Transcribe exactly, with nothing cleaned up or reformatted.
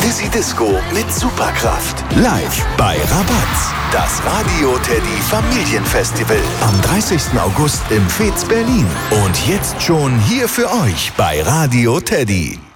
Crazy Disco mit Superkraft. Live bei Rabatz. Das Radio Teddy Familienfestival. Am dreißigsten August im Fez Berlin. Und jetzt schon hier für euch bei Radio Teddy.